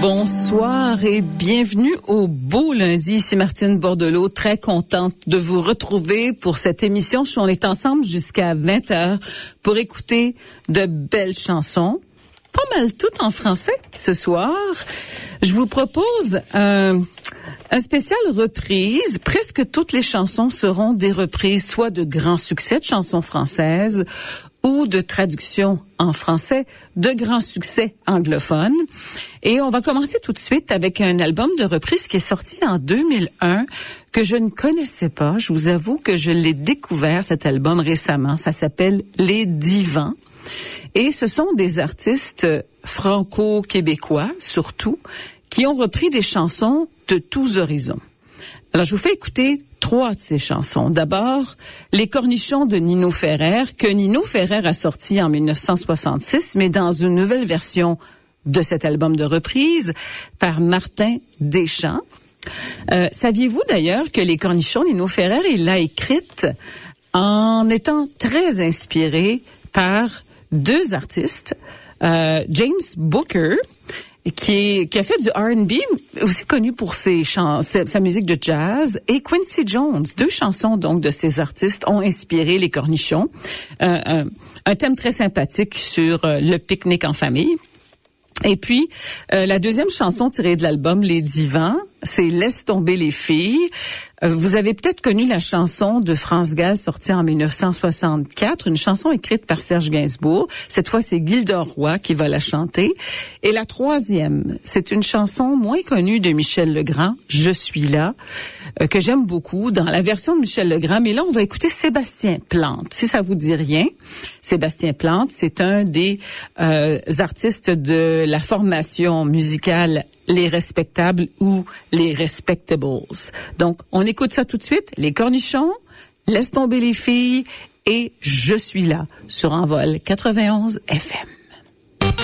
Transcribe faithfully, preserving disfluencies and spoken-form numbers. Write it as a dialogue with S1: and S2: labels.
S1: Bonsoir et bienvenue au beau lundi. Ici Martine Bordelot, très contente de vous retrouver pour cette émission. On est ensemble jusqu'à vingt heures pour écouter de belles chansons, pas mal toutes en français ce soir. Je vous propose un, un spécial reprise. Presque toutes les chansons seront des reprises, soit de grands succès de chansons françaises ou de traduction en français de grands succès anglophones. Et on va commencer tout de suite avec un album de reprise qui est sorti en deux mille un, que je ne connaissais pas. Je vous avoue que je l'ai découvert, cet album, récemment. Ça s'appelle Les Divans. Et ce sont des artistes franco-québécois, surtout, qui ont repris des chansons de tous horizons. Alors, je vous fais écouter trois de ces chansons. D'abord, Les Cornichons de Nino Ferrer, que Nino Ferrer a sorti en dix-neuf cent soixante-six, mais dans une nouvelle version de cet album de reprise par Martin Deschamps. Euh, saviez-vous d'ailleurs que Les Cornichons, Nino Ferrer, il l'a écrite en étant très inspiré par deux artistes, euh, James Booker, qui, est, qui a fait du R and B, aussi connu pour ses chants, sa, sa musique de jazz, et Quincy Jones. Deux chansons donc de ces artistes ont inspiré Les Cornichons. Euh, un, un thème très sympathique sur euh, le pique-nique en famille. Et puis, euh, la deuxième chanson tirée de l'album Les Divans, c'est Laisse tomber les filles. Euh, vous avez peut-être connu la chanson de France Gall sortie en dix-neuf cent soixante-quatre, une chanson écrite par Serge Gainsbourg. Cette fois, c'est Gildor Roy qui va la chanter. Et la troisième, c'est une chanson moins connue de Michel Legrand, Je suis là, euh, que j'aime beaucoup, dans la version de Michel Legrand. Mais là, on va écouter Sébastien Plante. Si ça vous dit rien, Sébastien Plante, c'est un des euh, artistes de la formation musicale Les Respectables ou Les Respectables. Donc, on écoute ça tout de suite. Les Cornichons, Laisse tomber les filles et Je suis là sur Envol quatre-vingt-onze F M.